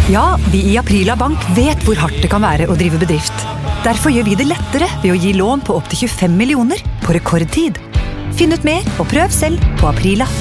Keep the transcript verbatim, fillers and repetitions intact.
Ja, vi i Aprila Bank vet hvor hardt det kan være å drive bedrift. Derfor gjør vi det lettere ved å gi lån på opp til tjuefem millioner på rekordtid. Finn ut mer og prøv selv på aprila